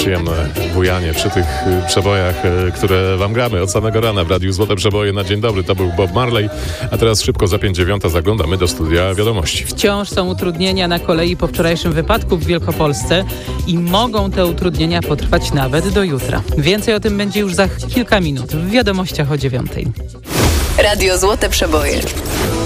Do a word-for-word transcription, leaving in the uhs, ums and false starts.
przyjemne bujanie przy tych przebojach, które wam gramy od samego rana w Radiu Złote Przeboje na dzień dobry. To był Bob Marley, a teraz szybko za pięć dziewiąta zaglądamy do studia wiadomości. Wciąż są utrudnienia na kolei po wczorajszym wypadku w Wielkopolsce i mogą te utrudnienia potrwać nawet do jutra. Więcej o tym będzie już za kilka minut w wiadomościach o dziewiątej. Radio Złote Przeboje.